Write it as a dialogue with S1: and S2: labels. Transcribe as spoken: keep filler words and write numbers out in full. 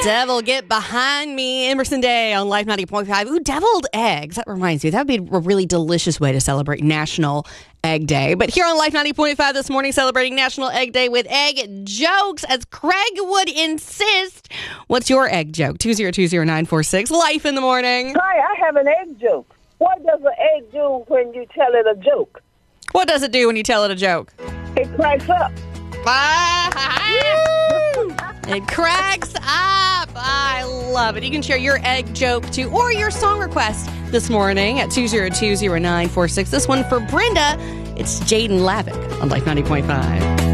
S1: Devil, get behind me. Emerson Day on Life ninety point five. Ooh, deviled eggs. That reminds me. That would be a really delicious way to celebrate National Egg Day. But here on Life ninety point five this morning, celebrating National Egg Day with egg jokes, as Craig would insist. What's your egg joke? two zero two zero nine four six. Life in the morning.
S2: Hi, I have an egg joke. What does an egg do when you tell it a joke?
S1: What does it do when you tell it a joke?
S2: It cracks up.
S1: It cracks up. I love it. You can share your egg joke too, or your song request this morning at two zero two zero nine four six. This one for Brenda. It's Jaden Lavick on Life ninety point five.